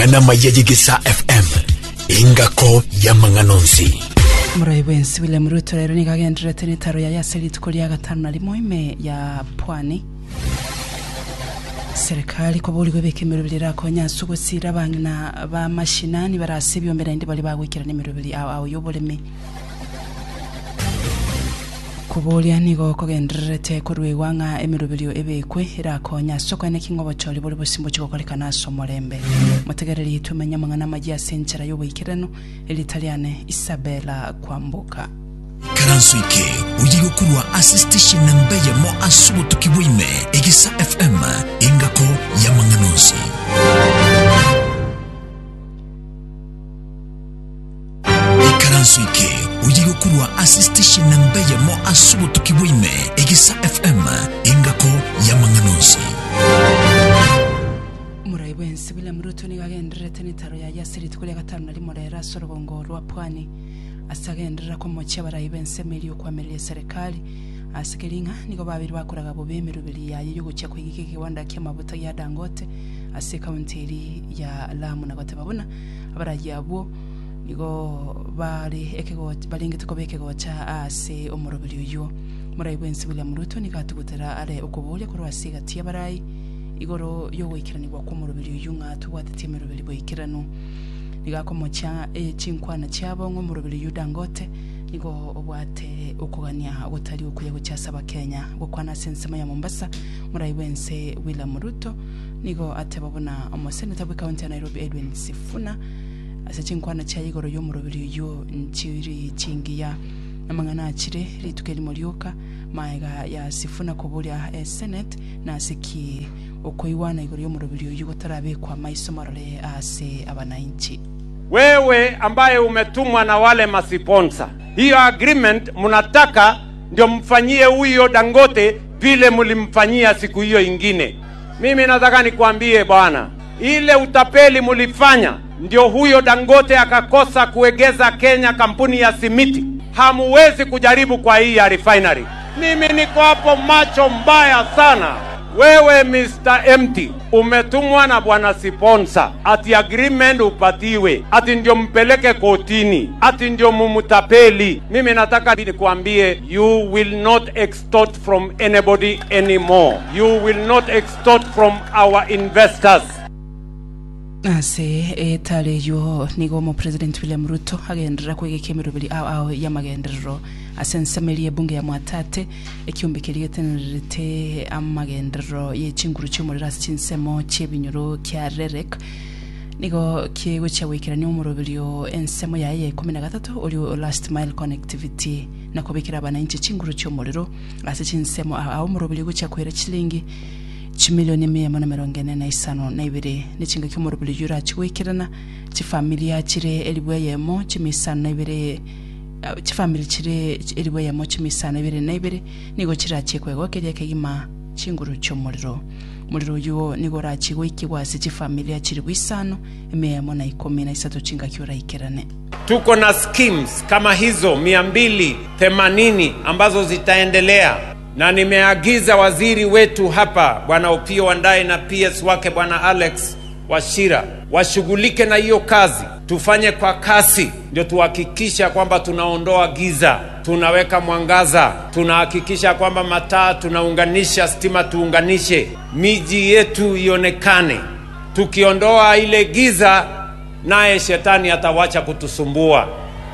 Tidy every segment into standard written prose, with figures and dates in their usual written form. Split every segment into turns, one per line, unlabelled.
mangana mayajigisa FM ingako ya manganonsi
Muraibensi William Ruto rero ni kagendera tenitaro ya yaseli tukolia gatanu na limoime ya Pwani. Serikali ko buri gwebeke mirubirira ko nyasugo sira bangina ba mashinani barasibyo mbere ndi bali bagwikira ni mirubiri awo yoboleme. Kubolia nigo kogendera te kurwe wanga emirubiri ebekwe irakonya soko ene kingobo choli boli bosimbo chikokolekana somorembe. Mutegereri tumenya mangana maji asenchera yobwikirano elitaliane Isabella Kwambuka.
Karansuike uyirukurwa assistation nambeya mo asubo tukibwime Egisa FM ingako ya manganonsi. Karansuike uyirukurwa assistation nambeya mo asubo tukibwime Egisa FM ingako ya manganonsi.
Muraibensi William Ruto ni kagendera tenitaro ya yaseli tukolia gatanu na limorera sorogongo rwa Pwani. Asagendera ko moche barayibense milio kwa meli serikali asikelinga niko babiri bakoraga bobeme rubiri yaye yo gucya kwigike kiwanda cy'amabuta ya Dangote ase county ya Lamu na gote babona abarajyabo niko bari ekego balingite ko bekego cha ase omurubiri uyo murayibense William Ruto nikatugutera ale ukubule ko rwasiga tiye barayi igoro yo wikiranirwa ko murubiri uyu ngatu watete rubiri boyikirano nigako mocha chinkwana cyabo nko mu rubiri y'Dangote nigo obwate ukugania ubutari ukuye gucyasaba Kenya gukwana sensema ya Mombasa murayibense William Ruto nigo atebabona umuseneta wa county ya Nairobi Edwin Sifuna ase chinkwana cyayigoro yo mu rubiri yo nchiri chingiya amangana akire litukeli molyoka maiga ya Sifuna kubulia Senate na siki okoiwana igoro yo mu rubiri yo gutarabe kwa maisomarole ase abananchi.
Wewe ambaye umetumwa na wale masponsa, hiyo agreement mnataka ndio mfanyie huyo Dangote vile mlimfanyia siku hiyo ingine. Mimi nataka nikwambie bwana, ile utapeli mlifanya ndio huyo Dangote akakosa kuegeza Kenya kampuni ya simiti. Hamuwezi kujaribu kwa hii ya refinery. Mimi niko hapo macho mbaya sana. Wewe Mr. Empty umetumwa na bwana sponsor ati agreement upatiwe ati ndio mpeleke kotini ati ndio mumutapeli. Mimi nataka nikuambie, you will not extort from anybody anymore. You will not extort from our investors.
Ase tale yo nigo mo President William Ruto agendera kwegeke mirubiri awo yamagendero asensemelie bunge ya Mwatate ekyumbikiriye tenrete amagendero yechinguru cy'umurira sinsemo cyebinyuro kya Rerek nigo kiego cyawikira ni umurubiri yo ensemo yaye 13 oli last mile connectivity nakobikira abananchi chinguru cy'umuriro ase chinsemo awo umurubiri gucya kwera chilingi chimilioni 142 nichinga cy'umurubiri yura chiwikirana chifamilia chire elibweyemo chimisana 2 chifamili chire elibweyemo chimisana 2 nigo chirachekwego kerya kegima chinguru cy'umuriro muriro yo nigo rachigo ikiwase chifamilia chiri bwisano 113 chinga cyura ikirane.
Tuko na schemes kama hizo 280 ambazo zitaendelea. Na nimeagiza waziri wetu hapa bwana Opiyo Wandayi na PS wake bwana Alex Wachira washughulike na hiyo kazi, tufanye kwa kasi ndio tuhakikisha kwamba tunaondoa giza, tunaweka mwangaza, tunahakikisha kwamba mataa tunaunganisha, stima tuunganishe, miji yetu ionekane. Tukiondoa ile giza naye shetani atawacha kutusumbua.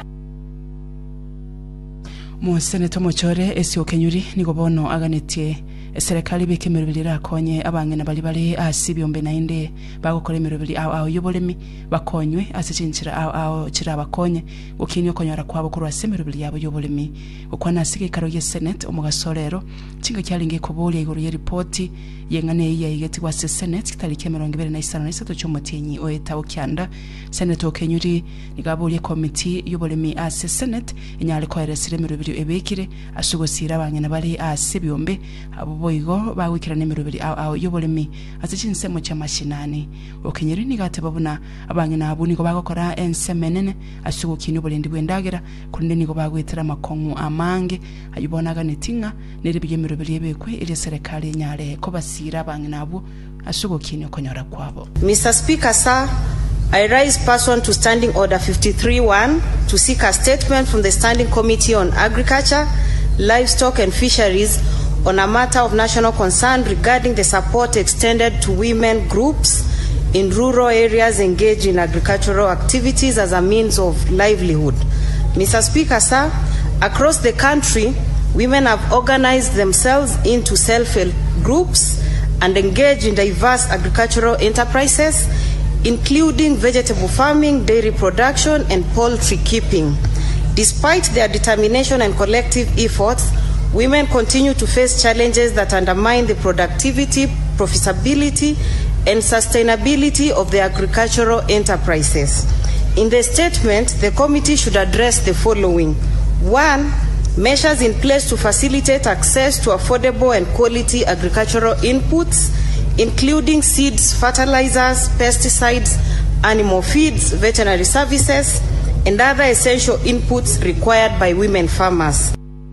Museneto Mochore esi okenyuri nigo bono aganitie serikali bekemerubirira konye abangena bali asibyombe nainde bagokora emerubiri awo yobolemi bakonywe asichinchira awo chira bakonye ukinyo konyora kwabo kurwa semerubiri yabo yobolemi ukwana asike karo ye Senate omugasolero chinga cyalinge kubuli iguru ye report yengane yayigeti wa Senate kitalike 25 cy'umutenyi oyetawo kyanda Senator Kenyuri nigabuli committee yobolemi ase Senate inyale ko eresire merubiri ebekire asugosira abangena bali asibyombe abo boigo bawikirana emirubiri awo yobolemi azichinsemo cy'amashinani okenyeri nigate babuna abangena abo niko bagokora ensemenene asugukini obolendi bwendagera kunde niko bagwetera makongu amange ayibonaga netinga neribye emirubiri ebekwe iri serikali nyale ko basira abangena abo asugukini okonyora kwabo.
Mr. Speaker, sir, I rise pursuant to Standing Order 53-1 to seek a statement from the Standing Committee on Agriculture, Livestock and Fisheries on a matter of national concern regarding the support extended to women groups in rural areas engaged in agricultural activities as a means of livelihood. Mr. Speaker, sir, across the country, women have organized themselves into self-help groups and engaged in diverse agricultural enterprises, including vegetable farming, dairy production, and poultry keeping. Despite their determination and collective efforts, women continue to face challenges that undermine the productivity, profitability, and sustainability of the agricultural enterprises. In the statement, the committee should address the following. 1. Measures in place to facilitate access to affordable and quality agricultural inputs, including seeds, fertilizers, pesticides, animal feeds, veterinary services, and other essential inputs required by women farmers.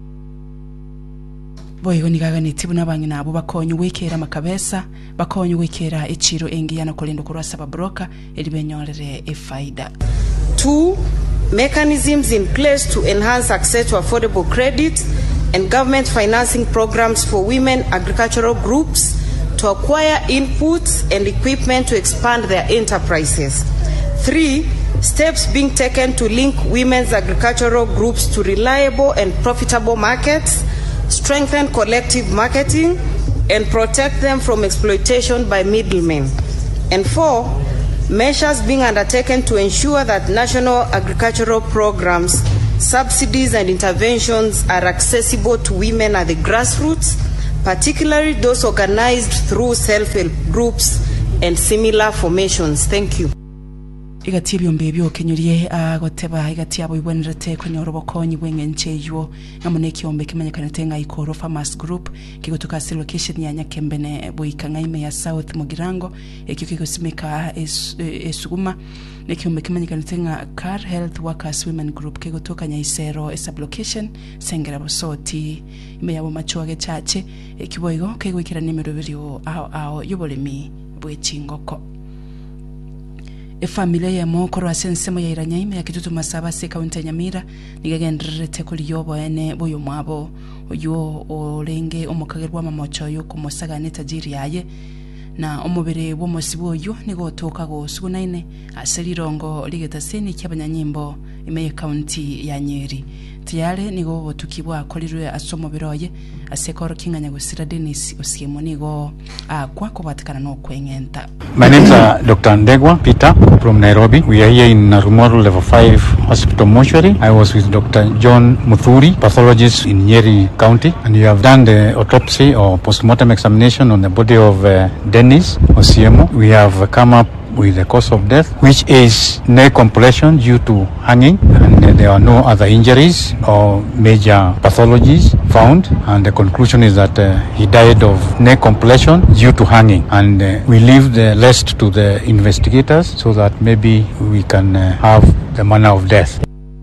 Boyo nigaganiti bunabangi nabo bakonyu wekera makabesa bakonyu wekera echiro engiyana kolendo kurasa babroka elibenyorere efaida.
2. Mechanisms in place to enhance access to affordable credit and government financing programs for women agricultural groups to acquire inputs and equipment to expand their enterprises. 3. Steps being taken to link women's agricultural groups to reliable and profitable markets, strengthen collective marketing, and protect them from exploitation by middlemen. And 4, measures being undertaken to ensure that national agricultural programs, subsidies, and interventions are accessible to women at the grassroots, particularly those organized through self-help groups and similar formations. Thank you.
Igati byombe byo kenyuriye agoteba igati abo ibonrete kunyorobo konyi wengenche yo ngamone kiombe kimanyakana tenga ikoro farmers group kigotoka si location ya Nyakembene boikanga ime ya South Mugirango ekyo kigosimeka esuguma nekiombe kimanyakana tenga Car Health Workers Women Group kigotoka Nyaisero sub location Sengera Bosoti ime yabo machoage chache ekiboigo kigwikira nimero biriyo ao yobolemi bwechingoko. Familia ya mokoro asensemo ya Iranyaime ya kitutu masabase kaunti Nyamira nigagendrete kuli yobo ene boyo mwabo yo olenge omukagerwa mamocho yo kumosaga netajiri yaye na omubere wo mosibo yo nigotoka go sugunaine aselirongo ligetaseni kyabanyanyimbo ime kaunti ya Nyeri tiyale nigo botukibwa kolirwe asomo biroye asekoro kinganya gusira Dennis Osiemo nigo kwa kubatikana no kwengenta.
My name is Dr. Ndegwa Peter from Nairobi. We are here in Rumoru Level 5 Hospital Mortuary. I was with Dr. John Muthuri, pathologist in Nyeri County, and you have done the autopsy or postmortem examination on the body of Dennis Osiemo. We have come up with the cause of death, which is neck compression due to hanging, and there are no other injuries or major pathologies found, and the conclusion is that he died of neck compression due to hanging, and we leave the rest to the investigators so that maybe we can have the manner of death.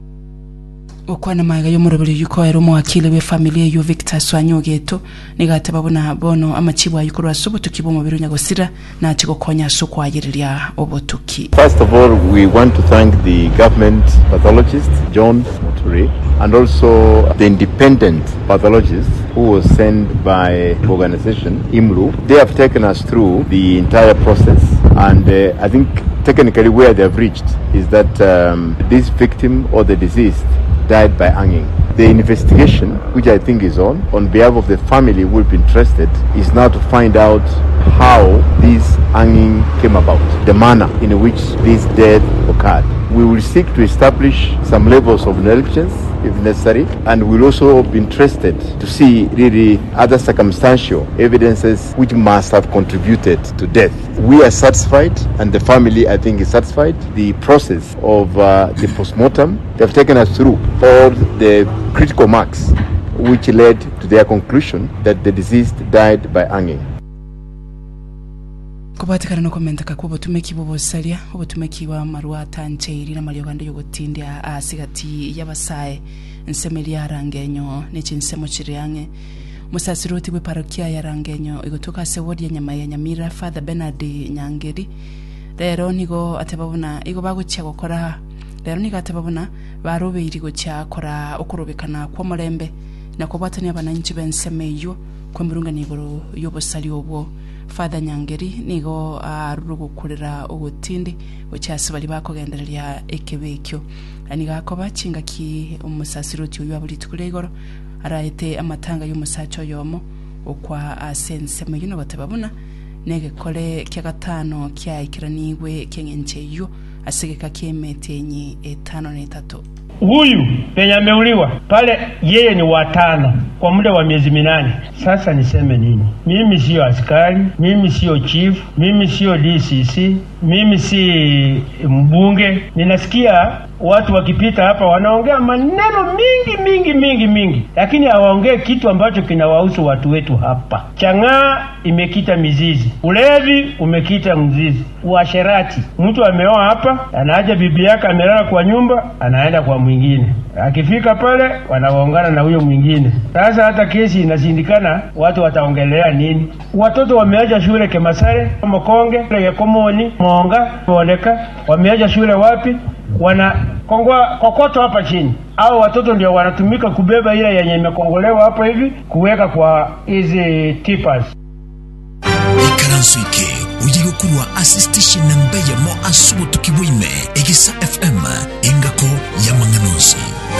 Okwana maiga yomurabiri yuko eromo akile we familia yo Victor Swanyogeto nigate babona bono amachibwa yuko asubu tukibo mu birunya gosira na chikokonya soko ayiria obotuki.
First of all, we want to thank the government pathologist John Muthuri and also the independent pathologist who was sent by the organization IMRU. They have taken us through the entire process, and I think technically where they have reached is that this victim or the deceased died by hanging. The investigation, which I think is on behalf of the family who will be interested, is now to find out how this hanging came about, the manner in which this death occurred. We will seek to establish some levels of negligence if necessary, and we'll also be interested to see really other circumstantial evidences which must have contributed to death. We are satisfied, and the family, I think, is satisfied. The process of the postmortem, they have taken us through all the critical marks which led to their conclusion that the deceased died by hanging.
Kubatikana no komenta kakubo tumeki bobo salia obutumeki wa marwa tancheiri na malioganda yogotindia asigati yabasaye nsemeli ya Rangenyo nechinsemo chiriange musasiroti we parokia ya Rangenyo igotoka sewodi ya Nyamira Father Bernard Nyangeri rero nigo atebabuna igo bagucia gukora rero nigo atebabuna barobeiri gucia kora okurubikana kwa murembe na kubatania abananchi bensemeyo kwemburunga niburu yobosali obwo Father Nyangeri nigo arugukurira ubutindi ucyasi bali bakogendereria ekebekyo aniga ko bacinga ki umusasiroti uyu abuli tukulegoro araite amatanga y'umusacho yomo okwa asense mu yuno batababuna nege kole kya gatano kya ikiraniwe kengencheyo asigeka kiemetenyi 5
Huyu penye ameuliwa pale yeye ni watano kwa muda wa miezi 8. Sasa niseme nini? Mimi sio askari, mimi sio chief, mimi sio DCC, mimi si mbunge. Ninasikia watu wakipita hapa wanaongea maneno mingi, lakini hawaongee kitu ambacho kinawahusu watu wetu hapa. Chang'aa imekita mizizi, ulevi umekita mzizi, uasherati. Mtu ameoa hapa, anaacha bibi yake amelala kwa nyumba, anaenda kwa mwingine. Akifika pale wanaongana na huyo mwingine. Sasa hata kesi inashindikana, watu wataongelea nini? Watoto wameacha shule Kemasare, Mokonge, Yekomoni, Monga, Boleka, wameacha shule wapi? Wana kongwa kokoto hapa chini. Hao watoto ndio wanatumika kubeba ile yenye imekongolewa hapa hivi kuweka kwa hizi tippers.
Ikaransuike uyigokurwa assistation namba ya mo asubo tukibwime Egisa FM ingako ya manganozi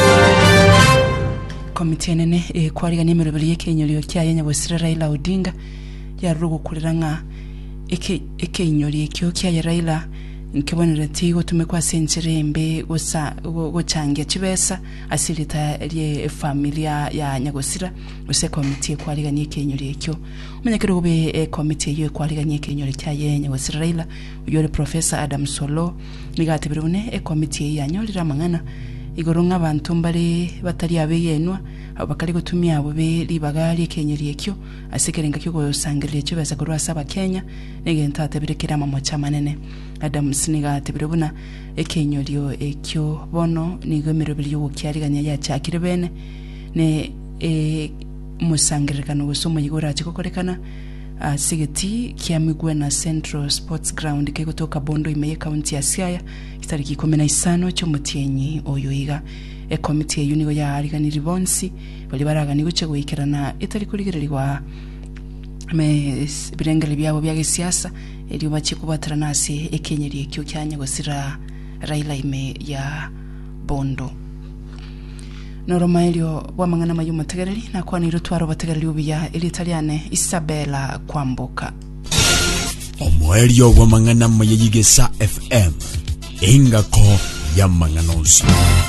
komite nene kwariga nimerobeli yekenyolyo kya Nyagosira Raila Odinga yarugukuriranga eke inyoli ekyo kya Raila nkebonera tigo tumekwa sencherembe gochangia chibesa asilita lye familia ya Nyagosira use komite kwariga nyekenyoli ekyo umenyekero gobe komite yo kwariga nyekenyoli kya Nyagosira Raila uyore Professor Adam Solo nigatebirune komite yanyolira mangana igorunga abantu mbale batari abeyenwa abakali gutumia abo be libagali kenyeri ekyo asikerenga kyo gosangirye cyo baza kurwa saba Kenya negenta tabirekera mamocha manene Adam Siniga tebirubuna ekenyolyo ekyo bono nigomero biliyo kyariganya ya chakire bene ne musangirikano gusomo yigora chikokorekana sigeti kiamigwe na Central Sports Ground ke kutoka Bondo imeye county ya Siaya kitariki 15 cyo mutienyi oyoiga committee yunigo ya ariganiri bonsi bali baragani guce guikirana itari kurigirirwa me birengele byabo bya siasa eri bachi kubatara nasi ekenyeri ekyo cyanya gosira Raila ime ya Bondo Noromailio wamangana mayuma tegereri na kwa niro twaro bategereri ubiya Italiane Isabella Kwamboka
Omwelio wamangana mayigesa FM ingako ya manganozi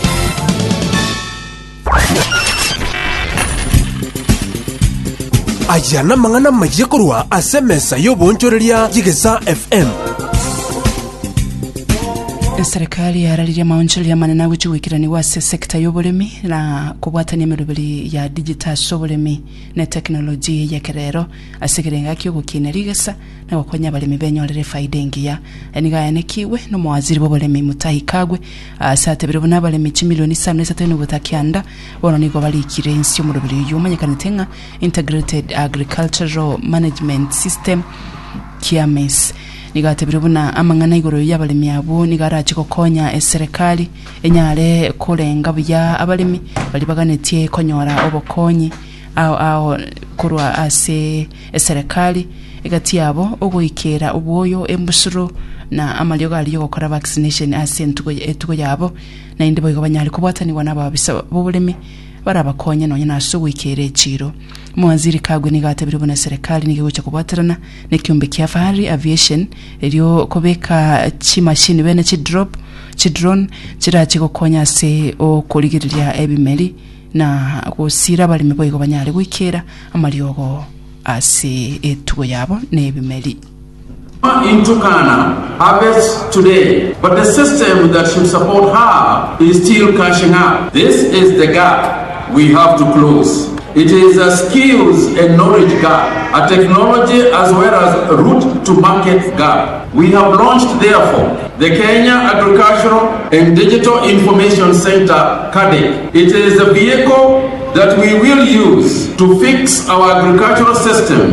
Ajana mangana mayikorwa asemesa yobonchoreria yigesa FM
Serikali yararije maoncheli ya manena wikirani wa sekta y'oburemi na kubwatanya emirubiri ya digital soburemi na teknoloji ya kerero asigirenga kyo gukinerigesa na gukonya abalemi benyorere faida engiya enigayanekiwe no muwaziri w'oburemi Mutahi Kagwe asatebirubuna abalemi 1 milioni 5 gutakyanda bono nigo balikire insyo murubiri y'umanyekanitenga integrated agricultural management system KIAMES nigatebirubuna amangana igoro y'abalemi abo nigarachi kokonya serikali enyare kurenga bya abalemi bali baganetie konyora obokonyi au kurwa ase serikali egati yabo ogoikera ubwoyo embusuru na amalyo gali yokora vaccination ase ntugo yabo na indibo igabanyali kubwatani wana babisa bobulemi barabakonya no nyina suwikere chiro Mwaziri Kagwe nigatebirubuna serikali nigihucha kubwaterana nekiumbe kya Fahari Aviation elio kobeka chimashini bene drone chirachi kokonya se okuligirya ebimeli na gusira bali miboyigo banyali gwikera amalyogo ase etugo yabo nebimeli
in Turkana harvests today, but the system that should support her is still catching up. This is the gap we have to close. It is a skills and knowledge gap, a technology as well as a route to market gap. We have launched, therefore, the Kenya Agricultural and Digital Information Center, KADIC. It is a vehicle that we will use to fix our agricultural system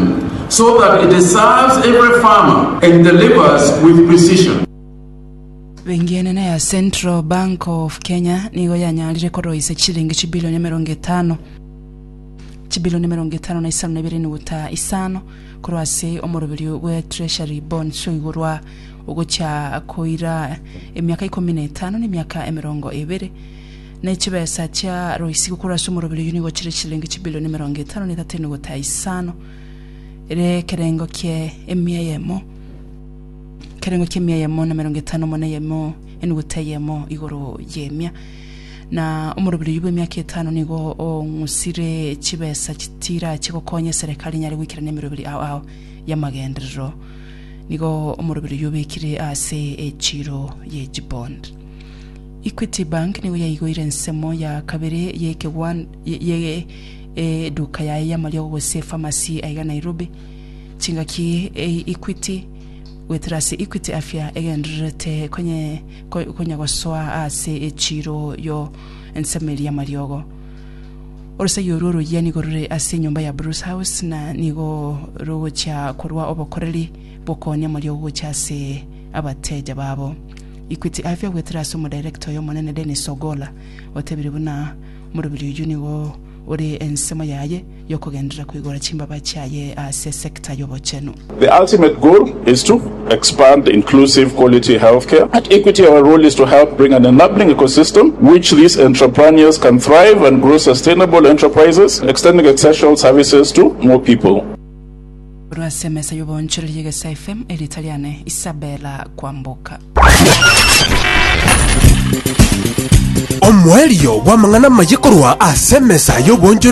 so that it serves every farmer and delivers with precision.
Wengine na ya Central Bank of Kenya nigo yanyalire ko roise chilingi chibilioni 50 chibilioni 50 na isano na ibiri n'ubuta isano kurwase omurubiri we treasury bond soigurwa ugucha koira emyaka 15 n'imyaka 20 na chibesa cha roisi kurwase omurubiri unigo chire chilingi chibilioni 53 n'ubuta isano ere kerengo kye emyemo kerengo kimya yemo na 50 mona yemo enugutayemo igoro yemya na umurubiri yubwe myaka 5 nigo ngusire chibesa kitira chikokonye serikali nyari wikirane mirubiri aho yamagendero nigo umurubiri yubikire ase echiro ye jibond. Equity Bank nigo yayigoire nsemo ya kabere yeke 1 ye duka ya malyo gose pharmacy aiga Nairobi chingaki Equity wetrasi Equity afya egendrete kwenye gosoa ase echiro yo ensemeli ya mariogo orse yororo yani gorore ase nyumba ya Bruce House na nigo rogo cha kurwa obokoreri bokonya mariogo cha se abateja babo. Equity afya wetrasi mo director yo monene Dennis Sogola otebiri buna murubiri unigo ore ensema yaye yokugendera kwigora chimbaba chaye ase sector yobocheno.
The ultimate goal is to expand inclusive quality healthcare. At Equity, our role is to help bring an enabling ecosystem which these entrepreneurs can thrive and grow sustainable enterprises, extending essential services to more people.
Semesa yobonchero yege FM Italiane Isabella Kwamboka.
Omwelio wa mangana majikorwa asemesa yobonchero